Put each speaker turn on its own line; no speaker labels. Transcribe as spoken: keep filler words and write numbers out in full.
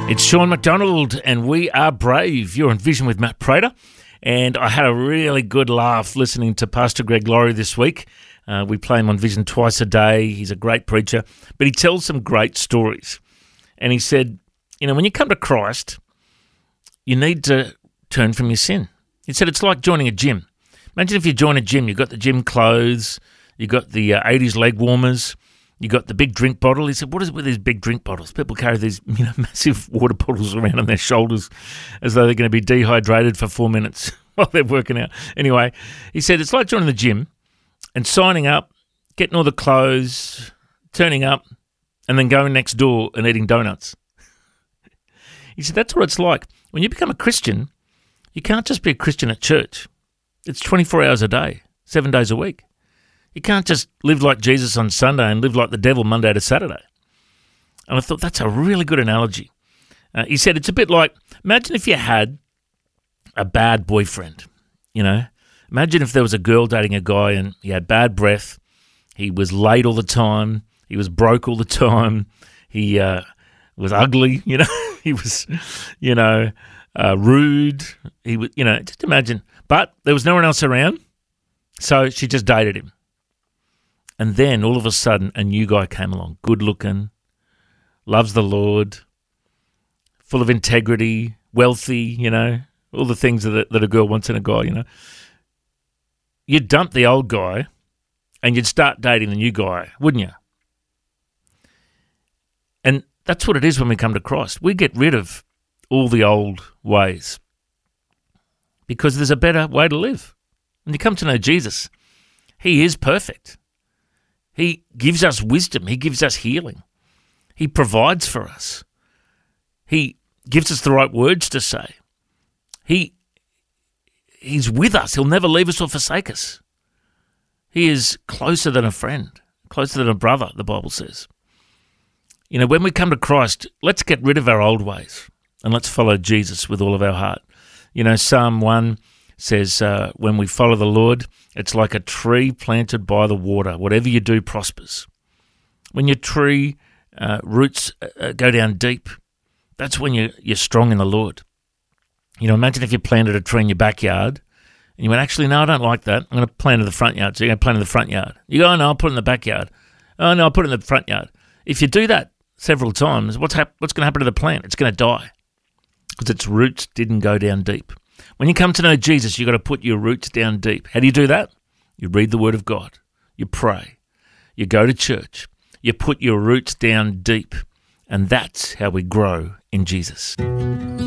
It's Sean McDonald and We Are Brave. You're on Vision with Matt Prater. And I had a really good laugh listening to Pastor Greg Laurie this week. Uh, we play him on Vision twice a day. He's a great preacher, but he tells some great stories. And he said, you know, when you come to Christ, you need to turn from your sin. He said it's like joining a gym. Imagine if you join a gym, you've got the gym clothes, you've got the uh, eighties leg warmers, you got the big drink bottle. He said, what is it with these big drink bottles? People carry these, you know, massive water bottles around on their shoulders as though they're going to be dehydrated for four minutes while they're working out. Anyway, he said, it's like joining the gym and signing up, getting all the clothes, turning up, and then going next door and eating donuts. He said, that's what it's like. When you become a Christian, you can't just be a Christian at church. It's twenty-four hours a day, seven days a week. You can't just live like Jesus on Sunday and live like the devil Monday to Saturday. And I thought that's a really good analogy. Uh, he said it's a bit like, imagine if you had a bad boyfriend, you know. Imagine if there was a girl dating a guy and he had bad breath, he was late all the time, he was broke all the time, he uh, was ugly, you know, he was, you know, uh, rude, he was, you know, just imagine. But there was no one else around, so she just dated him. And then all of a sudden, a new guy came along, good looking, loves the Lord, full of integrity, wealthy, you know, all the things that, that a girl wants in a guy, you know. You'd dump the old guy and you'd start dating the new guy, wouldn't you? And that's what it is when we come to Christ. We get rid of all the old ways because there's a better way to live. When you come to know Jesus, he is perfect. He gives us wisdom. He gives us healing. He provides for us. He gives us the right words to say. He, he's with us. He'll never leave us or forsake us. He is closer than a friend, closer than a brother, the Bible says. You know, when we come to Christ, let's get rid of our old ways and let's follow Jesus with all of our heart. You know, Psalm one says, uh, when we follow the Lord, it's like a tree planted by the water. Whatever you do prospers. When your tree uh, roots uh, go down deep, that's when you're, you're strong in the Lord. You know, imagine if you planted a tree in your backyard and you went, actually, no, I don't like that. I'm going to plant it in the front yard. So you're going to plant it in the front yard. You go, oh, no, I'll put it in the backyard. Oh, no, I'll put it in the front yard. If you do that several times, what's, hap- what's going to happen to the plant? It's going to die because its roots didn't go down deep. When you come to know Jesus, you've got to put your roots down deep. How do you do that? You read the Word of God. You pray. You go to church. You put your roots down deep. And that's how we grow in Jesus.